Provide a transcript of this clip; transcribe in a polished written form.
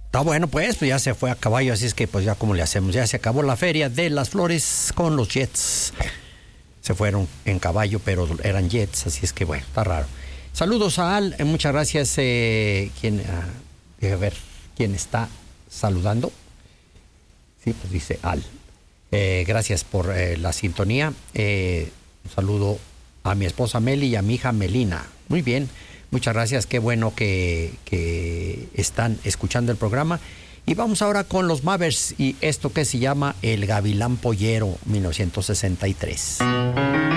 Está bueno, pues ya se fue a caballo, así es que pues ya como le hacemos, ya se acabó la feria de las flores con los Jets. Se fueron en caballo, pero eran Jets, así es que bueno, está raro. Saludos a Al, muchas gracias. Deja ver quién está saludando. Sí, pues dice Al. Gracias por la sintonía. Un saludo a mi esposa Meli y a mi hija Melina. Muy bien. Muchas gracias, qué bueno que están escuchando el programa. Y vamos ahora con los Mavericks y esto que se llama El Gavilán Pollero, 1963.